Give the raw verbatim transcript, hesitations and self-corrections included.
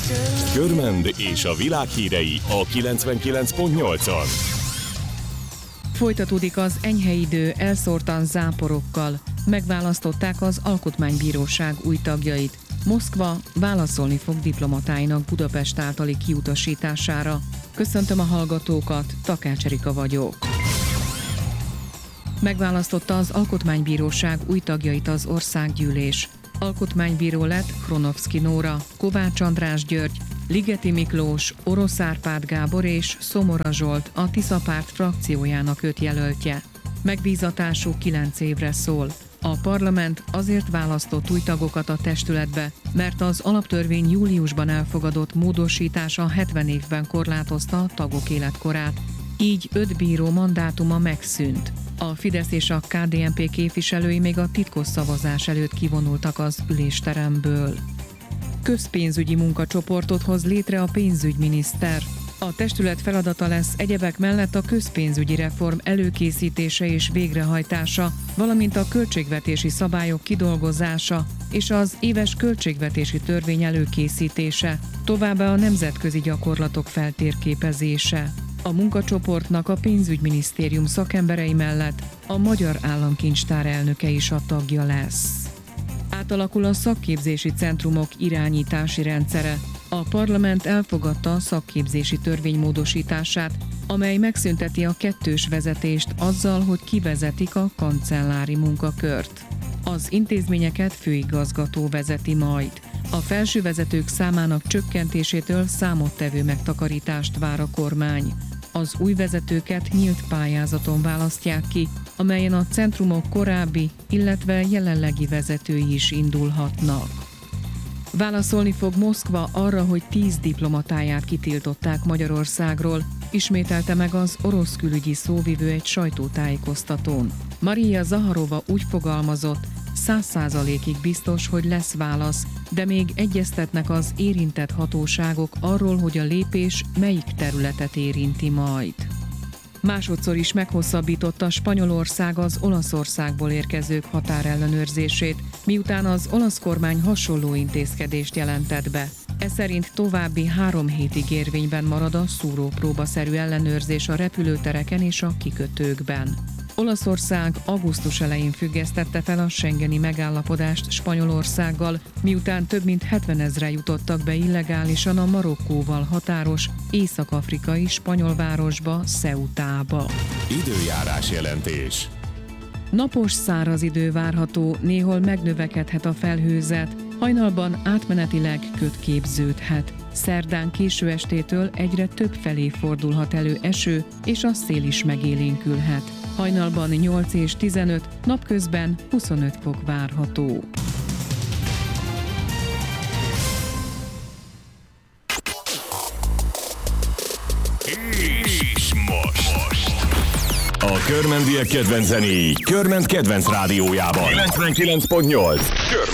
Körmend és a világ hírei a kilencvenkilenc pont nyolcon. Folytatódik az enyhe idő, elszórtan záporokkal. Megválasztották az Alkotmánybíróság új tagjait. Moszkva válaszolni fog diplomatáinak Budapest általi kiutasítására. Köszöntöm a hallgatókat, Takács Erika vagyok. Megválasztotta az Alkotmánybíróság új tagjait az országgyűlés. Alkotmánybíró lett Hronovszky Nóra, Kovács András György, Ligeti Miklós, Orosz Árpád Gábor és Szomora Zsolt a Tisza Párt frakciójának öt jelöltje. Megbízatásuk kilenc évre szól. A parlament azért választott új tagokat a testületbe, mert az alaptörvény júliusban elfogadott módosítása hetven évben korlátozta a tagok életkorát. Így öt bíró mandátuma megszűnt. A Fidesz és a ká dé en pé képviselői még a titkos szavazás előtt kivonultak az ülésteremből. Közpénzügyi munkacsoportot hoz létre a pénzügyminiszter. A testület feladata lesz egyebek mellett a közpénzügyi reform előkészítése és végrehajtása, valamint a költségvetési szabályok kidolgozása és az éves költségvetési törvény előkészítése, továbbá a nemzetközi gyakorlatok feltérképezése. A munkacsoportnak a pénzügyminisztérium szakemberei mellett a Magyar Államkincstár elnöke is a tagja lesz. Átalakul a szakképzési centrumok irányítási rendszere. A parlament elfogadta a szakképzési törvény módosítását, amely megszünteti a kettős vezetést azzal, hogy kivezetik a kancellári munkakört. Az intézményeket főigazgató vezeti majd. A felső vezetők számának csökkentésétől számottevő megtakarítást vár a kormány. Az új vezetőket nyílt pályázaton választják ki, amelyen a centrumok korábbi, illetve jelenlegi vezetői is indulhatnak. Válaszolni fog Moszkva arra, hogy tíz diplomatáját kitiltották Magyarországról, ismételte meg az orosz külügyi szóvivő egy sajtótájékoztatón. Maria Zaharova úgy fogalmazott, száz százalékig biztos, hogy lesz válasz, de még egyeztetnek az érintett hatóságok arról, hogy a lépés melyik területet érinti majd. Másodszor is meghosszabbította Spanyolország az Olaszországból érkezők határellenőrzését, miután az olasz kormány hasonló intézkedést jelentett be. Ez szerint további három hétig érvényben marad a szúrópróbaszerű ellenőrzés a repülőtereken és a kikötőkben. Olaszország augusztus elején függesztette fel a schengeni megállapodást Spanyolországgal, miután több mint hetvenezren jutottak be illegálisan a Marokkóval határos észak-afrikai spanyol városba, Ceutába. Időjárás jelentés. Napos, száraz idő várható, néhol megnövekedhet a felhőzet, hajnalban átmenetileg köd képződhet. Szerdán késő estétől egyre több felé fordulhat elő eső, és a szél is megélénkülhet. Hajnalban nyolc és tizenöt, napközben huszonöt fok várható. És most. A körmendiek kedvenc zenéi Körmend kedvenc rádiójában. kilencvenkilenc pont nyolc. Körmend.